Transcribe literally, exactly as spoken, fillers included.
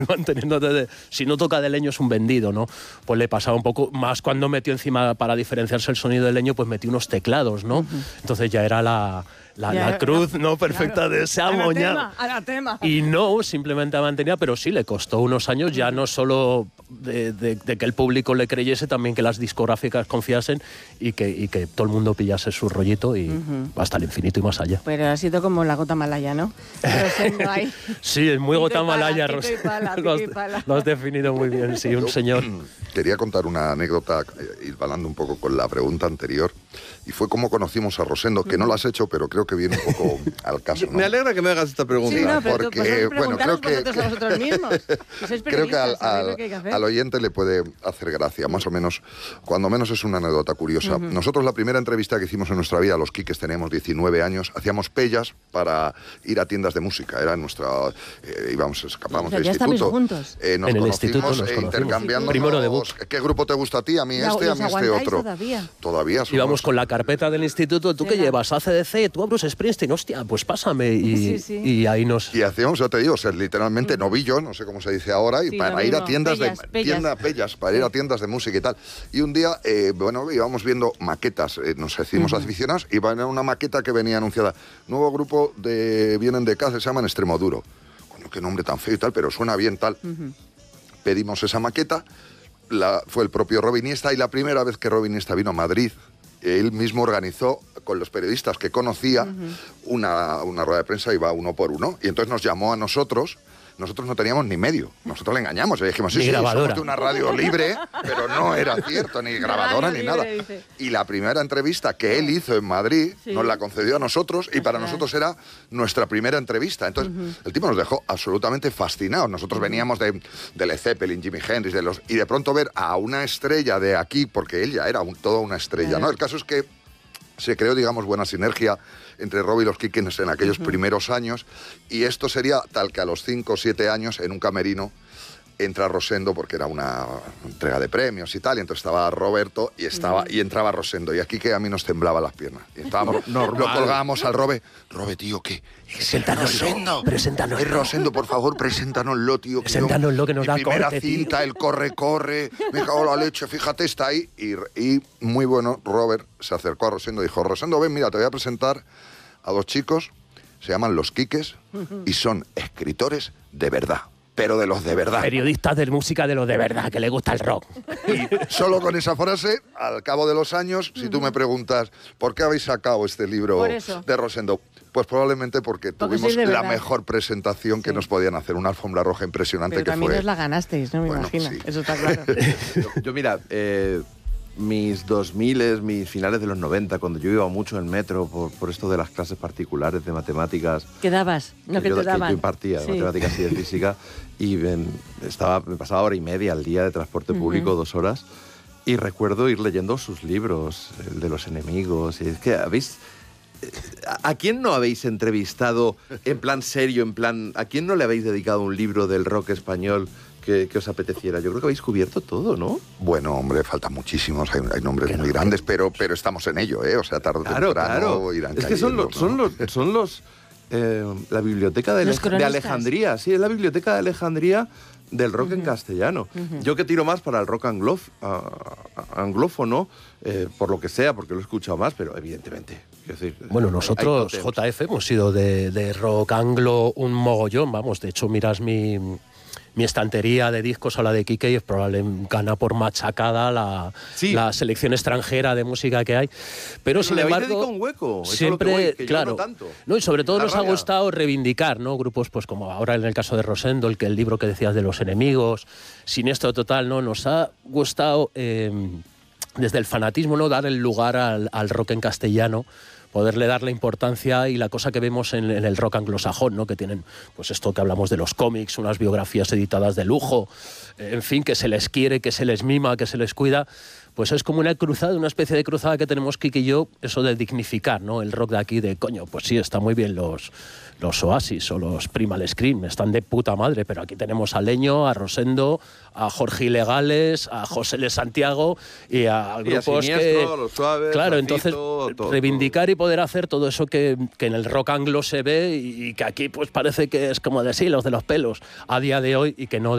manteniéndote de, si no toca de leño es un vendido, ¿no? Pues le pasaba un poco, más cuando metió encima, para diferenciarse el sonido del leño, pues metió unos teclados, ¿no? Uh-huh. Entonces ya era la, la, ya, la cruz, ¿no? Perfecta, claro, de ese amoñado. Anatema. Y no, simplemente mantenía, pero sí, le costó unos años, ya no solo de, de, de que el público le creyese, también que las discográficas confiasen y que, y que todo el mundo pillase su rollito y uh-huh. hasta el infinito y más allá. Pero ha sido como la gota malaya, ¿no? Ahí. Sí, es muy gota malaya, Rosa. Lo, lo has definido muy bien, sí, un señor. Quería contar una anécdota, ir balando un poco con la pregunta anterior, y fue cómo conocimos a Rosendo, que no lo has hecho, pero creo que viene un poco al caso, ¿no? Me alegra que me hagas esta pregunta. Sí, no, pero porque, tú, bueno, creo que, a vosotros mismos. creo que al, al, que al oyente le puede hacer gracia, más o menos, cuando menos es una anécdota curiosa. Uh-huh. Nosotros la primera entrevista que hicimos en nuestra vida, los Quiques teníamos diecinueve años, hacíamos pellas para ir a tiendas de música, era nuestra... Eh, íbamos, escapábamos del instituto. Juntos. Eh, nos en el conocimos, instituto nos eh, conocimos. intercambiando. Primero de bus. ¿Qué grupo te gusta a ti? A mí este, a mí este otro. Todavía. Todavía. Íbamos con la carpeta del instituto. ¿Tú qué llevas? A C D C, tú a Bruce Springsteen. Hostia, pues pásame. Y, sí, sí. y ahí nos... Y hacíamos, ya te digo, ser literalmente mm. novillo, no sé cómo se dice ahora, y sí, para ir a tiendas pellas, de... Pellas. Tienda, pellas, para ir a tiendas de música y tal. Y un día, eh, bueno, íbamos viendo maquetas, eh, nos hicimos uh-huh. aficionados, y iba a una maqueta que venía anunciada. Nuevo grupo de... vienen de Cáceres, se llaman Extremoduro. Coño, qué nombre tan feo y tal, pero suena bien tal. Uh-huh. Pedimos esa maqueta, la, fue el propio Robin Iniesta, y la primera vez que Robin Iniesta vino a Madrid, él mismo organizó con los periodistas que conocía uh-huh. una, una rueda de prensa, iba uno por uno, y entonces nos llamó a nosotros. Nosotros no teníamos ni medio, nosotros le engañamos, le dijimos, sí, ni sí, grabadora. somos de una radio libre, pero no era cierto, ni grabadora ni nada. Dice. Y la primera entrevista que él hizo en Madrid, sí. nos la concedió a nosotros, y para nosotros era nuestra primera entrevista. Entonces, uh-huh. el tipo nos dejó absolutamente fascinados. Nosotros uh-huh. veníamos de, de Led Zeppelin, Jimi Hendrix, de los, y de pronto ver a una estrella de aquí, porque él ya era un, toda una estrella, uh-huh. ¿no? El caso es que se creó, digamos, buena sinergia entre Rob y los Quiques en aquellos uh-huh. primeros años, y esto sería tal que a los cinco o siete años, en un camerino, entra Rosendo, porque era una entrega de premios y tal, y entonces estaba Roberto y estaba uh-huh. y entraba Rosendo, y aquí que a mí nos temblaban las piernas. Y estábamos, lo colgábamos al Robe. Robe, tío, ¿qué? ¿Es el Rosendo? Preséntanoslo. Es Rosendo, por favor, preséntanoslo, tío. Preséntanoslo, que nos da primera corte, cinta, tío. El corre, corre, me cago en la leche, fíjate, está ahí. Y, y muy bueno, Robert se acercó a Rosendo y dijo, Rosendo, ven, mira, te voy a presentar a dos chicos, se llaman Los Quiques, y son escritores de verdad. Pero de los de verdad. Periodistas de música de los de verdad, que le gusta el rock. Y solo con esa frase, al cabo de los años, si tú me preguntas, ¿por qué habéis sacado este libro de Rosendo? Pues probablemente porque, porque tuvimos la mejor presentación sí. que nos podían hacer, una alfombra roja impresionante. Pero que también fue... os la ganasteis, ¿no? Me bueno, imagino, sí. eso está claro. yo, yo, mira, eh, mis dos miles, mis finales de los noventa, cuando yo iba mucho en metro por, por esto de las clases particulares de matemáticas. ¿Qué dabas? No que, que yo, te daban. Que yo impartía, sí. matemáticas y de física, y eh, estaba, me pasaba hora y media al día de transporte público, uh-huh. dos horas, y recuerdo ir leyendo sus libros, el de los enemigos, y es que habéis... ¿A quién no habéis entrevistado en plan serio, en plan... ¿A quién no le habéis dedicado un libro del rock español que, que os apeteciera? Yo creo que habéis cubierto todo, ¿no? Bueno, hombre, faltan muchísimos, hay, hay nombres muy grandes, pero, pero estamos en ello, ¿eh? O sea, tarde o claro, temprano claro. irán Es que son los... ¿no? Son los, son los eh, la biblioteca de, de Alejandría, sí, es la biblioteca de Alejandría del rock uh-huh. en castellano. Uh-huh. Yo que tiro más para el rock anglof, uh, anglófono, eh, por lo que sea, porque lo he escuchado más, pero evidentemente... Decir, bueno, nosotros, J F, hemos sido de, de rock anglo un mogollón, vamos, de hecho, miras mi... mi estantería de discos o la de Quique y es probable gana por machacada la, sí. la selección extranjera de música que hay. Pero, Pero sin le embargo, dedicado un hueco. siempre, Eso es lo que voy, que claro, yo no tanto. No, y sobre todo la nos rabia. ha gustado reivindicar, ¿no? Grupos, pues como ahora en el caso de Rosendo, el que el libro que decías de los enemigos, Siniestro Total, ¿no? Nos ha gustado eh, desde el fanatismo, ¿no? Dar el lugar al, al rock en castellano, poderle dar la importancia y la cosa que vemos en, en el rock anglosajón, ¿no? Que tienen, pues esto que hablamos de los cómics, unas biografías editadas de lujo, eh, en fin, que se les quiere, que se les mima, que se les cuida, pues es como una cruzada, una especie de cruzada que tenemos Kike y yo, eso de dignificar, ¿no? El rock de aquí, de coño, pues sí, está muy bien los, los Oasis o los Primal Scream, están de puta madre, pero aquí tenemos a Leño, a Rosendo, a Jorge Ilegales, a José L. Santiago y a grupos y a que... los Suaves, claro, Racito, entonces todo, reivindicar todo. Y poder hacer todo eso que, que en el rock anglo se ve y que aquí pues parece que es como de sí, los de los pelos, a día de hoy, y que no